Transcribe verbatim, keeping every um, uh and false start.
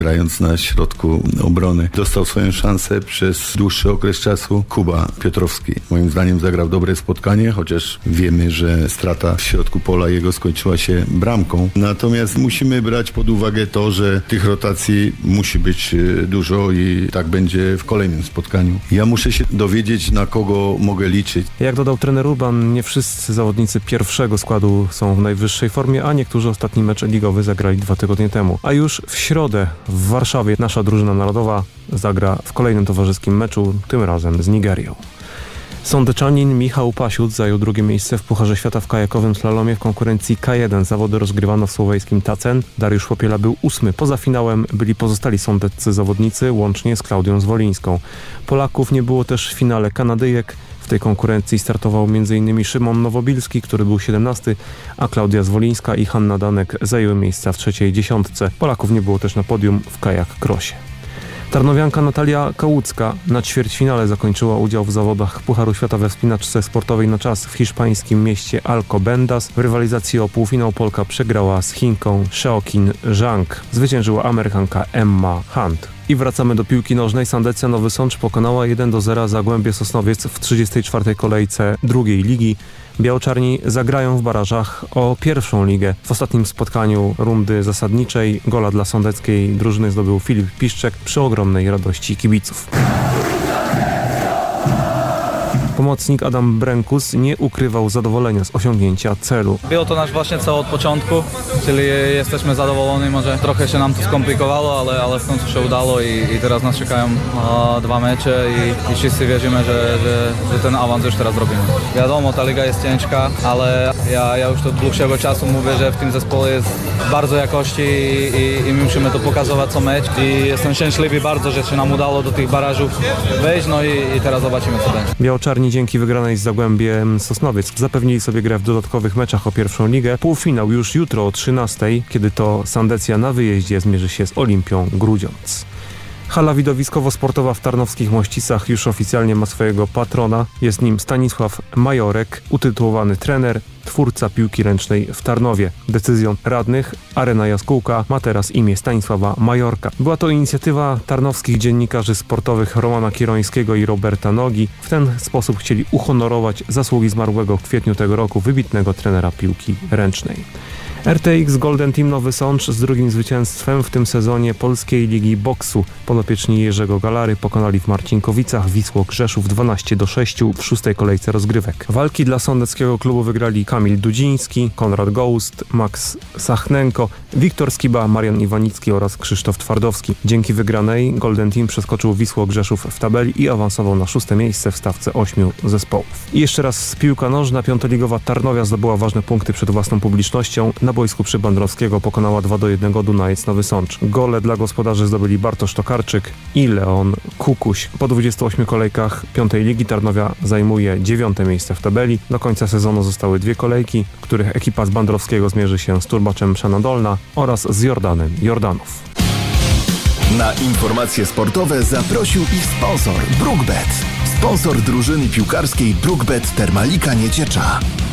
grając na środku obrony. Dostał swoją szansę przez dłuższy okres czasu Kuba Piotrowski. Moim zdaniem zagrał dobre spotkanie, chociaż wiemy, że strata w środku pola jego skończyła się bramką. Natomiast musimy brać pod uwagę to, że tych rotacji musi być dużo i tak będzie w kolejnym spotkaniu. Ja muszę się dowiedzieć, na kogo mogę liczyć. Jak dodał trener Urban, nie wszyscy zawodnicy pierwszego składu są w najwyższej formie, a niektórzy ostatni mecz ligowy zagrali dwa tygodnie temu. A już w środę w Warszawie nasza drużyna narodowa zagra w kolejnym towarzyskim meczu, tym razem z Nigerią. Sądeczanin Michał Pasiut zajął drugie miejsce w Pucharze Świata w kajakowym slalomie w konkurencji K jeden. Zawody rozgrywano w słoweńskim Tacen. Dariusz Popiela był ósmy. Poza finałem byli pozostali sądeccy zawodnicy, łącznie z Klaudią Zwolińską. Polaków nie było też w finale Kanadyjek. W tej konkurencji startował między innymi Szymon Nowobilski, który był siedemnasty, a Klaudia Zwolińska i Hanna Danek zajęły miejsca w trzeciej dziesiątce. Polaków nie było też na podium w kajak crossie. Tarnowianka Natalia Kałucka na ćwierćfinale zakończyła udział w zawodach Pucharu Świata we wspinaczce sportowej na czas w hiszpańskim mieście Alcobendas. W rywalizacji o półfinał Polka przegrała z Chinką Shaoqin Zhang. Zwyciężyła Amerykanka Emma Hunt. I wracamy do piłki nożnej. Sandecja Nowy Sącz pokonała jeden do zera Zagłębie Sosnowiec w trzydziestej czwartej kolejce drugiej ligi. Biało-czarni zagrają w barażach o pierwszą ligę. W ostatnim spotkaniu rundy zasadniczej gola dla sądeckiej drużyny zdobył Filip Piszczek przy ogromnej radości kibiców. Pomocnik Adam Brękus nie ukrywał zadowolenia z osiągnięcia celu. Było to nasz właśnie cel od początku, czyli jesteśmy zadowoleni, może trochę się nam to skomplikowało, ale, ale w końcu się udało i, i teraz nas czekają a, dwa mecze i, i wszyscy wierzymy, że, że, że ten awans już teraz robimy. Wiadomo, ta liga jest ciężka, ale ja, ja już od dłuższego czasu mówię, że w tym zespole jest bardzo jakości i, i, i my musimy to pokazywać co mecz i jestem szczęśliwy bardzo, że się nam udało do tych barażów wejść, no i, i teraz zobaczymy co będzie. Biało-czarni dzięki wygranej z Zagłębiem Sosnowiec zapewnili sobie grę w dodatkowych meczach o pierwszą ligę. Półfinał już jutro o trzynastej, kiedy to Sandecja na wyjeździe zmierzy się z Olimpią Grudziądz. Hala widowiskowo-sportowa w Tarnowskich Mościsach już oficjalnie ma swojego patrona. Jest nim Stanisław Majorek, utytułowany trener, twórca piłki ręcznej w Tarnowie. Decyzją radnych Arena Jaskółka ma teraz imię Stanisława Majorka. Była to inicjatywa tarnowskich dziennikarzy sportowych Romana Kirońskiego i Roberta Nogi. W ten sposób chcieli uhonorować zasługi zmarłego w kwietniu tego roku wybitnego trenera piłki ręcznej. R T X Golden Team Nowy Sącz z drugim zwycięstwem w tym sezonie Polskiej Ligi Boksu. Podopieczni Jerzego Galary pokonali w Marcinkowicach Wisło Grzeszów dwanaście do sześciu w szóstej kolejce rozgrywek. Walki dla sądeckiego klubu wygrali Kamil Dudziński, Konrad Goust, Max Sachnenko, Wiktor Skiba, Marian Iwanicki oraz Krzysztof Twardowski. Dzięki wygranej Golden Team przeskoczył Wisło Grzeszów w tabeli i awansował na szóste miejsce w stawce ośmiu zespołów. I jeszcze raz piłka nożna. Piątoligowa Tarnowia zdobyła ważne punkty przed własną publicznością. Na boisku przy Bandrowskiego pokonała dwa do jednego Dunajec Nowy Sącz. Gole dla gospodarzy zdobyli Bartosz Tokarczyk i Leon Kukuś. Po dwudziestu ośmiu kolejkach piątej ligi Tarnowia zajmuje dziewiąte miejsce w tabeli. Do końca sezonu zostały dwie kolejki, w których ekipa z Bandrowskiego zmierzy się z Turbaczem Mszana Dolna oraz z Jordanem Jordanów. Na informacje sportowe zaprosił ich sponsor BrookBet. Sponsor drużyny piłkarskiej BrookBet Termalika Nieciecza.